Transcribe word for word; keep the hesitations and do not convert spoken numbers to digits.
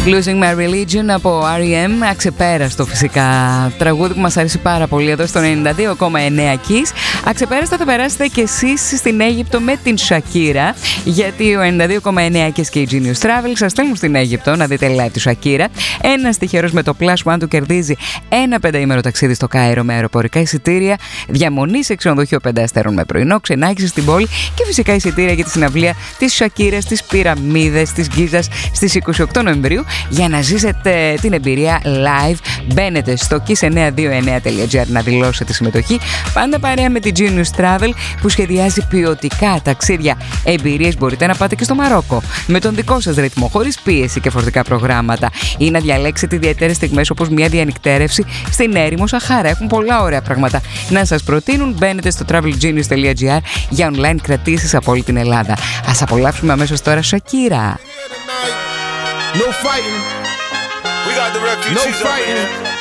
Losing My Religion από αρ ι εμ, αξεπέραστο φυσικά τραγούδι που μας αρέσει πάρα πολύ εδώ στο ενενήντα δύο κόμμα εννέα Kiss. Αξεπέραστα θα περάσετε κι εσείς στην Αίγυπτο με την Shakira, γιατί ο ενενήντα δύο κόμμα εννέα Kiss και η Genius Travel σας στέλνουν στην Αίγυπτο να δείτε live τη Shakira. Ένας τυχερός με το Plus One του κερδίζει ένα πενταήμερο ταξίδι στο Κάιρο με αεροπορικά εισιτήρια, διαμονή σε ξενοδοχείο πέντε αστέρων με πρωινό, ξενάγηση στην πόλη και φυσικά εισιτήρια για τη συναυλία της Shakira στις πυραμίδες της Γκίζας στις είκοσι οκτώ Νοεμβρίου. Για να ζήσετε την εμπειρία live, μπαίνετε στο kiss εννιακόσια είκοσι εννέα τελεία τζι άρ να δηλώσετε τη συμμετοχή. Πάντα παρέα με την Genius Travel που σχεδιάζει ποιοτικά ταξίδια εμπειρίες. Μπορείτε να πάτε και στο Μαρόκο με τον δικό σας ρυθμό, χωρίς πίεση και φορτικά προγράμματα, ή να διαλέξετε ιδιαίτερες στιγμές όπως μια διανυκτέρευση στην έρημο Σαχάρα. Έχουν πολλά ωραία πράγματα να σας προτείνουν. Μπαίνετε στο travel genius τελεία τζι άρ για online κρατήσεις από όλη την Ελλάδα. Ας απολαύσουμε αμέσως τώρα Shakira. No fighting. We got the refugees. No fighting.